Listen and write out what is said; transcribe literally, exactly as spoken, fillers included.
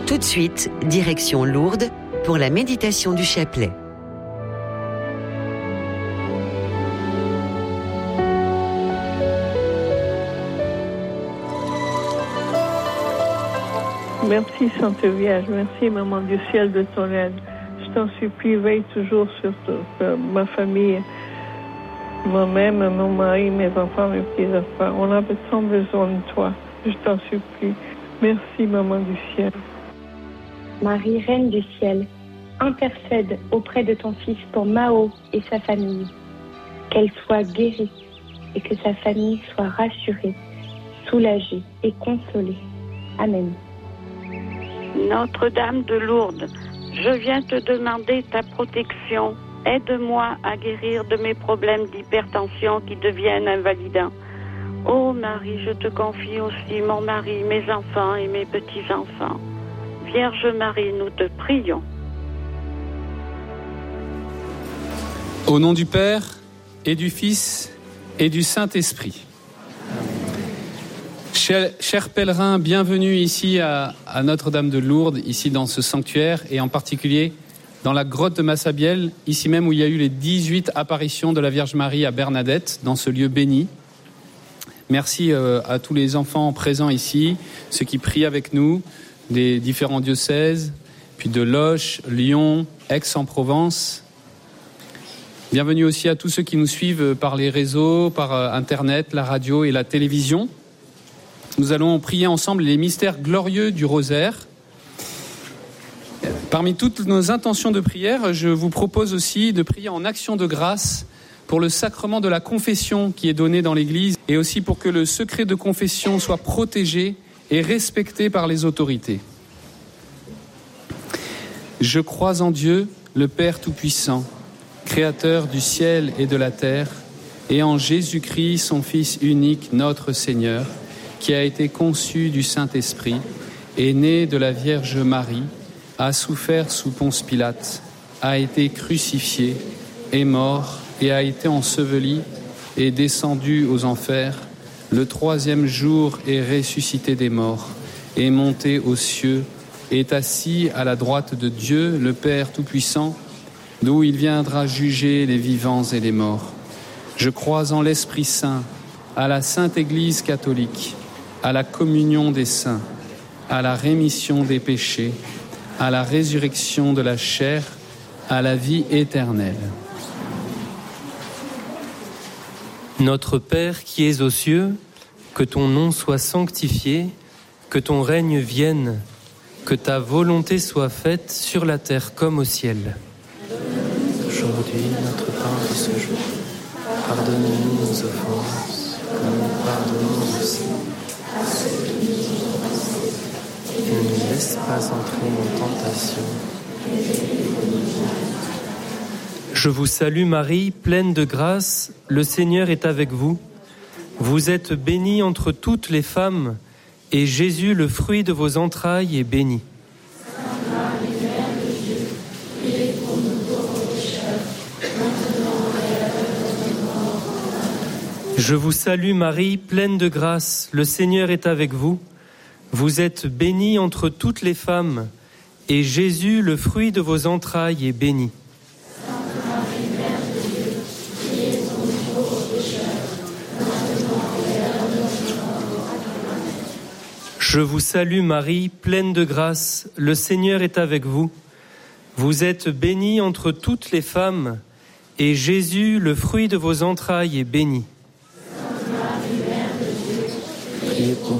Tout de suite, direction Lourdes pour la méditation du chapelet. Merci Sainte Vierge, merci Maman du ciel de ton aide. Je t'en supplie, veille toujours sur, sur ma famille, moi-même, mon mari, mes enfants, mes petits-enfants. On a tant besoin de toi, je t'en supplie. Merci Maman du ciel. Marie, Reine du ciel, intercède auprès de ton Fils pour Mao et sa famille. Qu'elle soit guérie et que sa famille soit rassurée, soulagée et consolée. Amen. Notre-Dame de Lourdes, je viens te demander ta protection. Aide-moi à guérir de mes problèmes d'hypertension qui deviennent invalidants. Ô Marie, je te confie aussi mon mari, mes enfants et mes petits-enfants. Vierge Marie, nous te prions. Au nom du Père et du Fils et du Saint-Esprit. Chers, chers pèlerins, bienvenue ici à, à Notre-Dame de Lourdes, ici dans ce sanctuaire, et en particulier dans la grotte de Massabielle, ici même où il y a eu les dix-huit apparitions de la Vierge Marie à Bernadette, dans ce lieu béni. Merci euh, à tous les enfants présents ici, ceux qui prient avec nous, des différents diocèses, puis de Loches, Lyon, Aix-en-Provence. Bienvenue aussi à tous ceux qui nous suivent par les réseaux, par euh, Internet, la radio et la télévision. Nous allons prier ensemble les mystères glorieux du rosaire. Parmi toutes nos intentions de prière, je vous propose aussi de prier en action de grâce pour le sacrement de la confession qui est donné dans l'Église et aussi pour que le secret de confession soit protégé et respecté par les autorités. Je crois en Dieu, le Père Tout-Puissant, Créateur du ciel et de la terre, et en Jésus-Christ, son Fils unique, notre Seigneur, qui a été conçu du Saint-Esprit, est né de la Vierge Marie, a souffert sous Ponce Pilate, a été crucifié, est mort et a été enseveli, est descendu aux enfers, le troisième jour est ressuscité des morts, est monté aux cieux, est assis à la droite de Dieu, le Père Tout-Puissant, d'où il viendra juger les vivants et les morts. Je crois en l'Esprit Saint, à la Sainte Église catholique, à la communion des saints, à la rémission des péchés, à la résurrection de la chair, à la vie éternelle. Notre Père qui es aux cieux, que ton nom soit sanctifié, que ton règne vienne, que ta volonté soit faite sur la terre comme au ciel. Aujourd'hui, notre pain de ce jour, pardonne-nous nos offenses, comme nous pardonnons aussi. Et ne nous laisse pas entrer en tentation. Je vous salue Marie, pleine de grâce, le Seigneur est avec vous. Vous êtes bénie entre toutes les femmes, et Jésus, le fruit de vos entrailles, est béni. Sainte Marie, Mère de Dieu, priez pour nous pauvres pécheurs, maintenant et à l'heure de notre mort. Amen. Je vous salue Marie, pleine de grâce, le Seigneur est avec vous. Vous êtes bénie entre toutes les femmes, et Jésus, le fruit de vos entrailles, est béni. Sainte Marie, Mère de Dieu, priez pour nous pauvres pécheurs, maintenant et à l'heure de notre mort. Amen. Je vous salue Marie, pleine de grâce, le Seigneur est avec vous. Vous êtes bénie entre toutes les femmes, et Jésus, le fruit de vos entrailles, est béni. Sainte Marie, Mère de Dieu, Priez pour